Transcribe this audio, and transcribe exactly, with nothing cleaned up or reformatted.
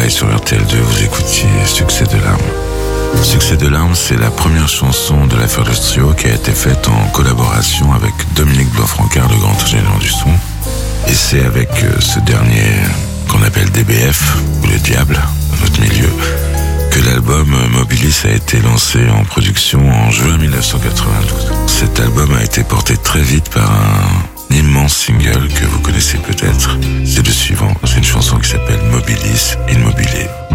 et sur R T L deux, vous écoutiez Succès de larmes. Succès de larmes, c'est la première chanson de la Fearless Trio qui a été faite en collaboration avec Dominique Blanc-Francard, le grand ingénieur du son. Et c'est avec ce dernier qu'on appelle D B F, ou le diable, dans notre milieu, que l'album Mobilis a été lancé en production en juin mille neuf cent quatre-vingt-douze. Cet album a été porté très vite par un immense single que vous connaissez peut-être. C'est le suivant, c'est une chanson qui s'appelle Mobilis Immobilier.